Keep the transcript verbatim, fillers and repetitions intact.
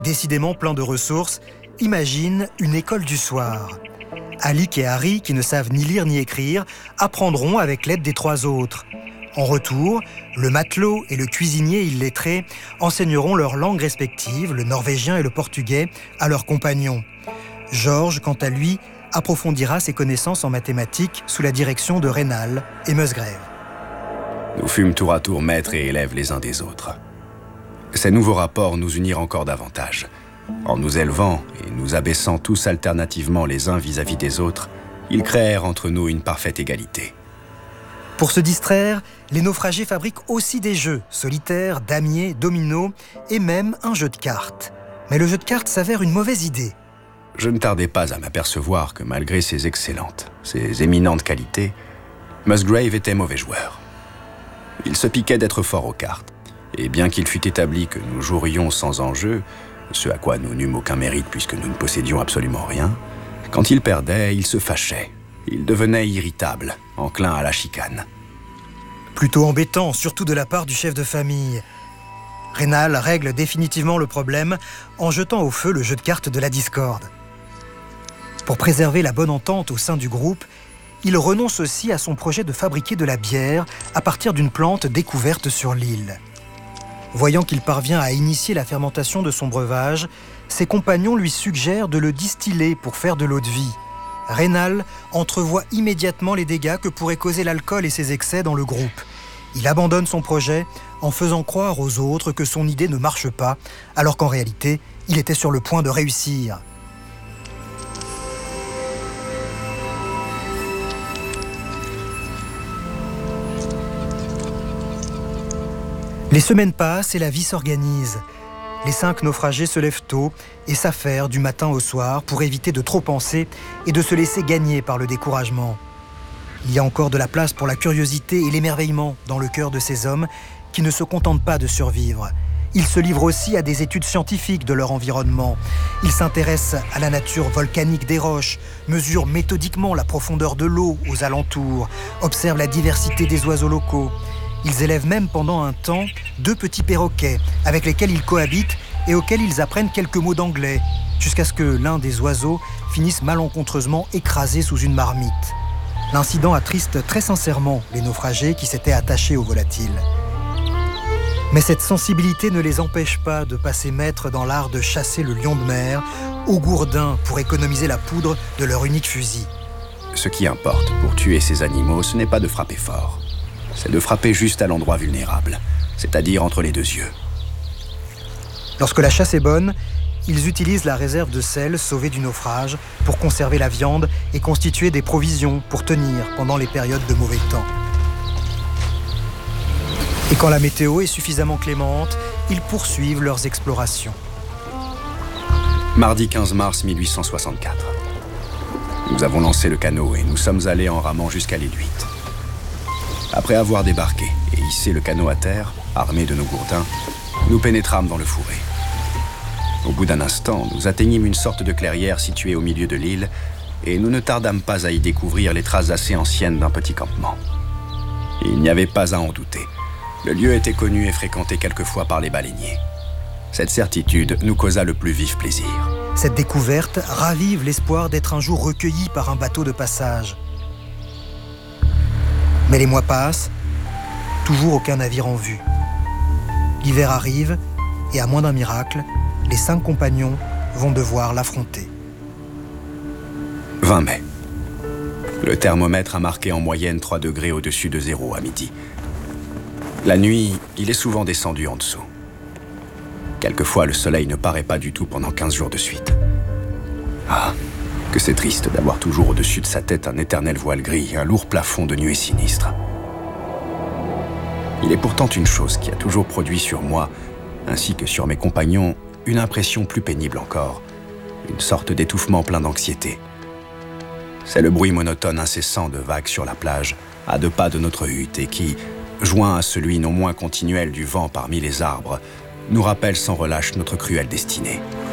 décidément plein de ressources, imagine une école du soir. Alec et Harry, qui ne savent ni lire ni écrire, apprendront avec l'aide des trois autres. En retour, le matelot et le cuisinier illettré enseigneront leurs langues respectives, le norvégien et le portugais, à leurs compagnons. George, quant à lui, approfondira ses connaissances en mathématiques sous la direction de Raynal et Musgrave. Nous fûmes tour à tour maîtres et élèves les uns des autres. Ces nouveaux rapports nous unirent encore davantage. En nous élevant et nous abaissant tous alternativement les uns vis-à-vis des autres, ils créèrent entre nous une parfaite égalité. Pour se distraire, les naufragés fabriquent aussi des jeux, solitaires, damier, domino et même un jeu de cartes. Mais le jeu de cartes s'avère une mauvaise idée. Je ne tardais pas à m'apercevoir que malgré ses excellentes, ses éminentes qualités, Musgrave était mauvais joueur. Il se piquait d'être fort aux cartes, et bien qu'il fût établi que nous jouerions sans enjeu, ce à quoi nous n'eûmes aucun mérite puisque nous ne possédions absolument rien, quand il perdait, il se fâchait. Il devenait irritable, enclin à la chicane. Plutôt embêtant, surtout de la part du chef de famille. Raynal règle définitivement le problème en jetant au feu le jeu de cartes de la discorde. Pour préserver la bonne entente au sein du groupe, il renonce aussi à son projet de fabriquer de la bière à partir d'une plante découverte sur l'île. Voyant qu'il parvient à initier la fermentation de son breuvage, ses compagnons lui suggèrent de le distiller pour faire de l'eau de vie. Raynal entrevoit immédiatement les dégâts que pourrait causer l'alcool et ses excès dans le groupe. Il abandonne son projet en faisant croire aux autres que son idée ne marche pas, alors qu'en réalité, il était sur le point de réussir. Les semaines passent et la vie s'organise. Les cinq naufragés se lèvent tôt et s'affairent du matin au soir pour éviter de trop penser et de se laisser gagner par le découragement. Il y a encore de la place pour la curiosité et l'émerveillement dans le cœur de ces hommes qui ne se contentent pas de survivre. Ils se livrent aussi à des études scientifiques de leur environnement. Ils s'intéressent à la nature volcanique des roches, mesurent méthodiquement la profondeur de l'eau aux alentours, observent la diversité des oiseaux locaux. Ils élèvent même pendant un temps deux petits perroquets avec lesquels ils cohabitent et auxquels ils apprennent quelques mots d'anglais, jusqu'à ce que l'un des oiseaux finisse malencontreusement écrasé sous une marmite. L'incident attriste très sincèrement les naufragés qui s'étaient attachés au volatile. Mais cette sensibilité ne les empêche pas de passer maître dans l'art de chasser le lion de mer au gourdin pour économiser la poudre de leur unique fusil. Ce qui importe pour tuer ces animaux, ce n'est pas de frapper fort. C'est de frapper juste à l'endroit vulnérable, c'est-à-dire entre les deux yeux. Lorsque la chasse est bonne, ils utilisent la réserve de sel sauvée du naufrage pour conserver la viande et constituer des provisions pour tenir pendant les périodes de mauvais temps. Et quand la météo est suffisamment clémente, ils poursuivent leurs explorations. Mardi quinze mars mille huit cent soixante-quatre. Nous avons lancé le canot et nous sommes allés en ramant jusqu'à l'île huit. Après avoir débarqué et hissé le canot à terre, armé de nos gourdins, nous pénétrâmes dans le fourré. Au bout d'un instant, nous atteignîmes une sorte de clairière située au milieu de l'île et nous ne tardâmes pas à y découvrir les traces assez anciennes d'un petit campement. Il n'y avait pas à en douter. Le lieu était connu et fréquenté quelquefois par les baleiniers. Cette certitude nous causa le plus vif plaisir. Cette découverte ravive l'espoir d'être un jour recueillis par un bateau de passage. Mais les mois passent, toujours aucun navire en vue. L'hiver arrive et à moins d'un miracle, les cinq compagnons vont devoir l'affronter. vingt mai. Le thermomètre a marqué en moyenne trois degrés au-dessus de zéro à midi. La nuit, il est souvent descendu en dessous. Quelquefois, le soleil ne paraît pas du tout pendant quinze jours de suite. Ah, que c'est triste d'avoir toujours au-dessus de sa tête un éternel voile gris, un lourd plafond de nuées sinistres. Il est pourtant une chose qui a toujours produit sur moi, ainsi que sur mes compagnons, une impression plus pénible encore, une sorte d'étouffement plein d'anxiété. C'est le bruit monotone incessant de vagues sur la plage, à deux pas de notre hutte, et qui, joint à celui non moins continuel du vent parmi les arbres, nous rappelle sans relâche notre cruelle destinée.